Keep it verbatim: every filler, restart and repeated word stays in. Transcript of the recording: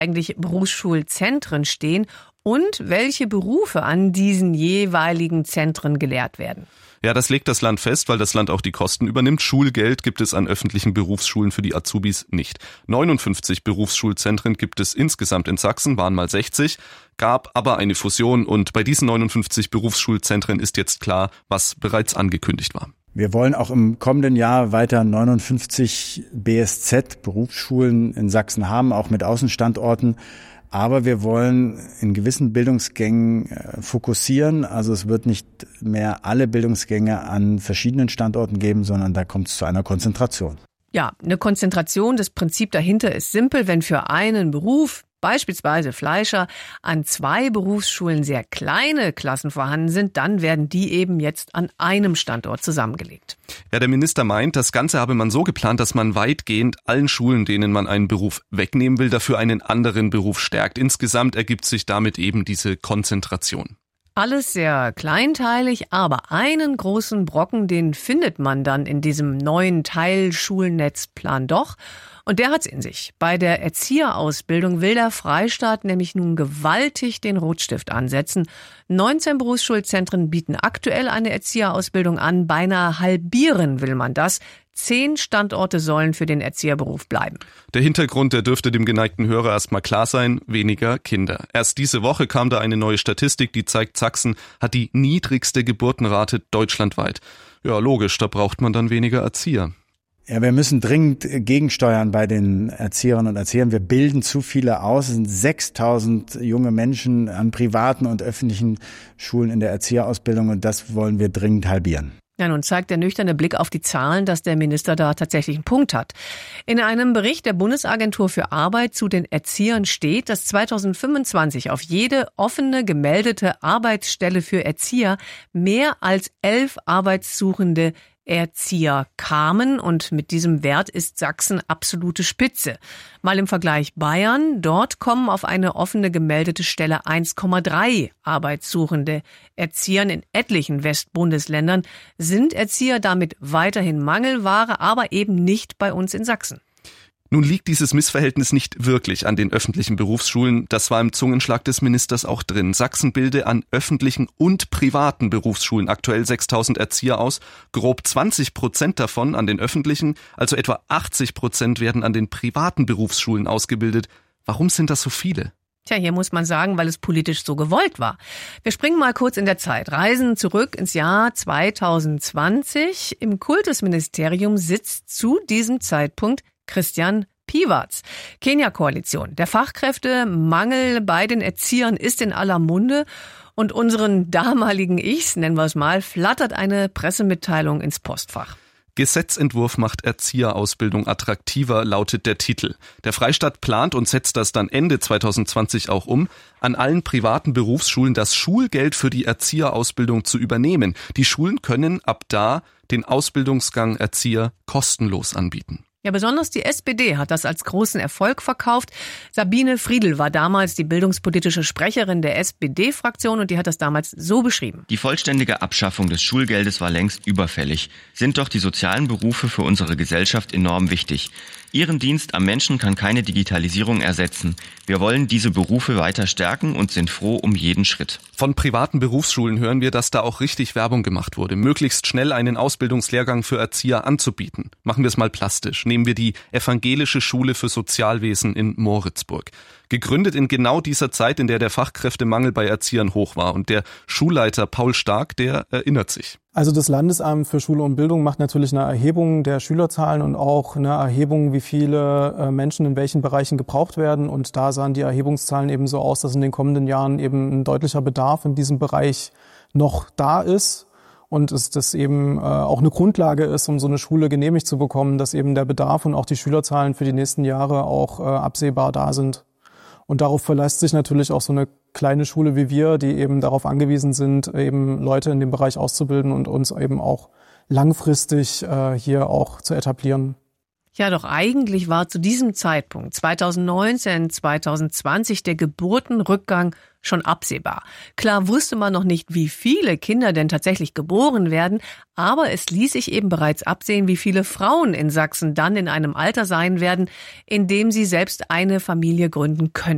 eigentlich Berufsschulzentren stehen und welche Berufe an diesen jeweiligen Zentren gelehrt werden. Ja, das legt das Land fest, weil das Land auch die Kosten übernimmt. Schulgeld gibt es an öffentlichen Berufsschulen für die Azubis nicht. neunundfünfzig Berufsschulzentren gibt es insgesamt in Sachsen, waren mal sechzig, gab aber eine Fusion und bei diesen neunundfünfzig Berufsschulzentren ist jetzt klar, was bereits angekündigt war. Wir wollen auch im kommenden Jahr weiter neunundfünfzig B S Z Berufsschulen in Sachsen haben, auch mit Außenstandorten. Aber wir wollen in gewissen Bildungsgängen fokussieren. Also es wird nicht mehr alle Bildungsgänge an verschiedenen Standorten geben, sondern da kommt es zu einer Konzentration. Ja, eine Konzentration. Das Prinzip dahinter ist simpel. Wenn für einen Beruf, beispielsweise Fleischer, an zwei Berufsschulen sehr kleine Klassen vorhanden sind, dann werden die eben jetzt an einem Standort zusammengelegt. Ja, der Minister meint, das Ganze habe man so geplant, dass man weitgehend allen Schulen, denen man einen Beruf wegnehmen will, dafür einen anderen Beruf stärkt. Insgesamt ergibt sich damit eben diese Konzentration. Alles sehr kleinteilig, aber einen großen Brocken, den findet man dann in diesem neuen Teilschulnetzplan doch. Und der hat's in sich. Bei der Erzieherausbildung will der Freistaat nämlich nun gewaltig den Rotstift ansetzen. neunzehn Berufsschulzentren bieten aktuell eine Erzieherausbildung an. Beinahe halbieren will man das. Zehn Standorte sollen für den Erzieherberuf bleiben. Der Hintergrund, der dürfte dem geneigten Hörer erstmal klar sein, weniger Kinder. Erst diese Woche kam da eine neue Statistik, die zeigt, Sachsen hat die niedrigste Geburtenrate deutschlandweit. Ja, logisch, da braucht man dann weniger Erzieher. Ja, wir müssen dringend gegensteuern bei den Erzieherinnen und Erziehern. Wir bilden zu viele aus. Es sind sechstausend junge Menschen an privaten und öffentlichen Schulen in der Erzieherausbildung und das wollen wir dringend halbieren. Ja, nun zeigt der nüchterne Blick auf die Zahlen, dass der Minister da tatsächlich einen Punkt hat. In einem Bericht der Bundesagentur für Arbeit zu den Erziehern steht, dass zweitausendfünfundzwanzig auf jede offene gemeldete Arbeitsstelle für Erzieher mehr als elf Arbeitssuchende Erzieher kamen und mit diesem Wert ist Sachsen absolute Spitze. Mal im Vergleich Bayern, dort kommen auf eine offene gemeldete Stelle eins Komma drei Arbeitssuchende Erziehern. In etlichen Westbundesländern sind Erzieher damit weiterhin Mangelware, aber eben nicht bei uns in Sachsen. Nun liegt dieses Missverhältnis nicht wirklich an den öffentlichen Berufsschulen. Das war im Zungenschlag des Ministers auch drin. Sachsen bilde an öffentlichen und privaten Berufsschulen aktuell sechstausend Erzieher aus. Grob zwanzig Prozent davon an den öffentlichen, also etwa achtzig Prozent werden an den privaten Berufsschulen ausgebildet. Warum sind das so viele? Tja, hier muss man sagen, weil es politisch so gewollt war. Wir springen mal kurz in der Zeit, reisen zurück ins Jahr zweitausendzwanzig. Im Kultusministerium sitzt zu diesem Zeitpunkt Christian Piwatz. Kenia-Koalition. Der Fachkräftemangel bei den Erziehern ist in aller Munde und unseren damaligen Ichs, nennen wir es mal, flattert eine Pressemitteilung ins Postfach. Gesetzentwurf macht Erzieherausbildung attraktiver, lautet der Titel. Der Freistaat plant und setzt das dann Ende zweitausendzwanzig auch um, an allen privaten Berufsschulen das Schulgeld für die Erzieherausbildung zu übernehmen. Die Schulen können ab da den Ausbildungsgang Erzieher kostenlos anbieten. Ja, besonders die S P D hat das als großen Erfolg verkauft. Sabine Friedl war damals die bildungspolitische Sprecherin der S P D-Fraktion und die hat das damals so beschrieben. Die vollständige Abschaffung des Schulgeldes war längst überfällig. Sind doch die sozialen Berufe für unsere Gesellschaft enorm wichtig. Ihren Dienst am Menschen kann keine Digitalisierung ersetzen. Wir wollen diese Berufe weiter stärken und sind froh um jeden Schritt. Von privaten Berufsschulen hören wir, dass da auch richtig Werbung gemacht wurde, möglichst schnell einen Ausbildungslehrgang für Erzieher anzubieten. Machen wir es mal plastisch. Nehmen wir die Evangelische Schule für Sozialwesen in Moritzburg. Gegründet in genau dieser Zeit, in der der Fachkräftemangel bei Erziehern hoch war. Und der Schulleiter Paul Stark, der erinnert sich. Also das Landesamt für Schule und Bildung macht natürlich eine Erhebung der Schülerzahlen und auch eine Erhebung, wie viele Menschen in welchen Bereichen gebraucht werden. Und da sahen die Erhebungszahlen eben so aus, dass in den kommenden Jahren eben ein deutlicher Bedarf in diesem Bereich noch da ist. Und es das eben äh, auch eine Grundlage ist, um so eine Schule genehmigt zu bekommen, dass eben der Bedarf und auch die Schülerzahlen für die nächsten Jahre auch äh, absehbar da sind. Und darauf verlässt sich natürlich auch so eine kleine Schule wie wir, die eben darauf angewiesen sind, eben Leute in dem Bereich auszubilden und uns eben auch langfristig äh, hier auch zu etablieren. Ja, doch eigentlich war zu diesem Zeitpunkt, zweitausendneunzehn, zweitausendzwanzig, der Geburtenrückgang schon absehbar. Klar wusste man noch nicht, wie viele Kinder denn tatsächlich geboren werden, aber es ließ sich eben bereits absehen, wie viele Frauen in Sachsen dann in einem Alter sein werden, in dem sie selbst eine Familie gründen können.